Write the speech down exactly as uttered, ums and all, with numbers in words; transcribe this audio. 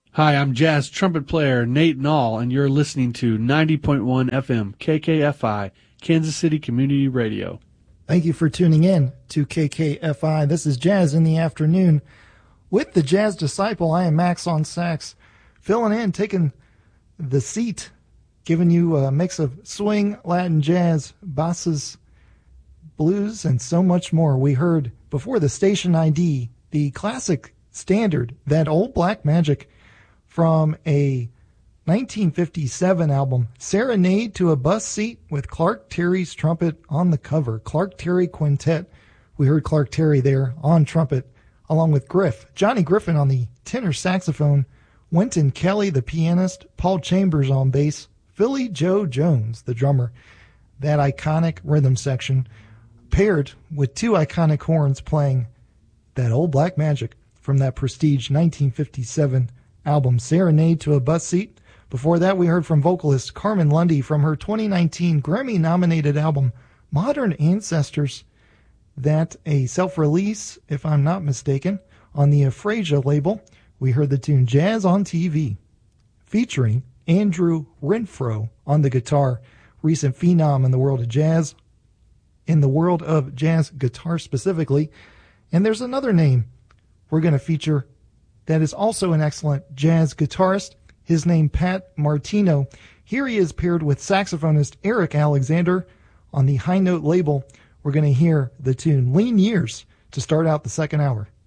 Hi, I'm jazz trumpet player Nate Nall, and you're listening to ninety point one F M K K F I, Kansas City Community Radio. Thank you for tuning in to K K F I. This is Jazz in the Afternoon. With the Jazz Disciple, I am Max on sax, filling in, taking the seat, giving you a mix of swing, Latin jazz, bosses, blues, and so much more. We heard before the station I D, the classic standard, That Old Black Magic, from a nineteen fifty-seven album, Serenade to a Bus Seat, with Clark Terry's trumpet on the cover. Clark Terry Quintet. We heard Clark Terry there on trumpet, along with Griff. Johnny Griffin on the tenor saxophone, Wynton Kelly, the pianist, Paul Chambers on bass, Philly Joe Jones, the drummer. That iconic rhythm section, paired with two iconic horns playing That Old Black Magic from that prestige nineteen fifty-seven album, Serenade to a Bus Seat. Before that, we heard from vocalist Carmen Lundy from her twenty nineteen Grammy-nominated album, Modern Ancestors. That a self-release, if I'm not mistaken, on the Euphrasia label. We heard the tune Jazz on T V, featuring Andrew Renfro on the guitar, recent phenom in the world of jazz, in the world of jazz guitar specifically. And there's another name we're going to feature that is also an excellent jazz guitarist. His name, Pat Martino. Here he is paired with saxophonist Eric Alexander on the High Note label. We're going to hear the tune Lean Years to start out the second hour.